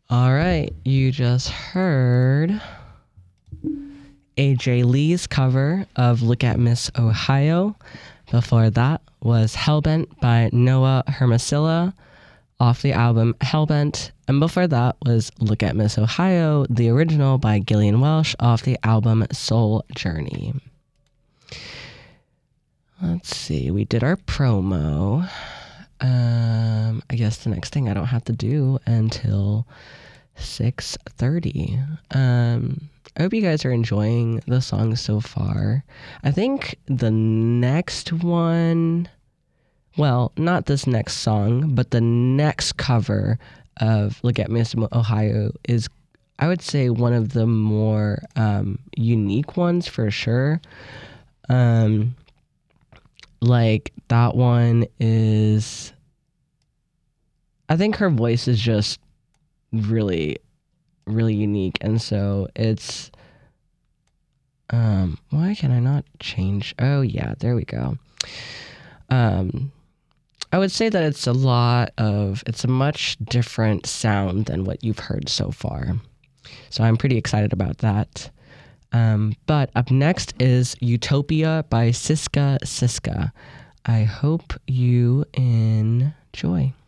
All right, you just heard AJ Lee's cover of Look at Miss Ohio. Before that was Hellbent by Noah Hermosilla off the album Hellbent. And before that was Look at Miss Ohio, the original by Gillian Welch off the album Soul Journey. Let's see, we did our promo. I guess the next thing I don't have to do until 6:30. I hope you guys are enjoying the song so far. I think the next one, well, not this next song, but the next cover of Look at Miss Ohio is, I would say, one of the more unique ones for sure. Like that one is, I think her voice is just really, really unique. And so it's, why can I not change? Oh yeah, there we go. I would say that it's a much different sound than what you've heard so far. So I'm pretty excited about that. But up next is Utopia by Siska Siska. I hope you enjoy.